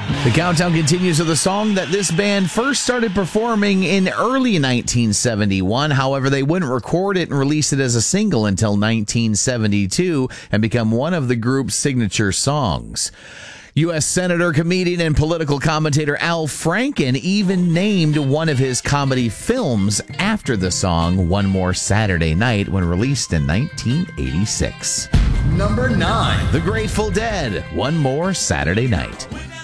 The countdown continues with a song that this band first started performing in early 1971. However, they wouldn't record it and release it as a single until 1972 and become one of the group's signature songs. U.S. Senator, comedian, and political commentator Al Franken even named one of his comedy films after the song One More Saturday Night when released in 1986. Number 9. The Grateful Dead, One More Saturday Night.